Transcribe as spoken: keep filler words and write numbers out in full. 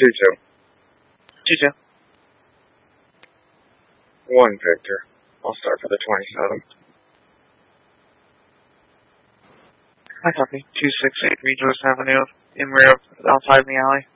two two. two two. one Victor. I'll start for the twenty-seventh. Hi, copy. two six eight Regis Avenue, in rear of outside in the alley.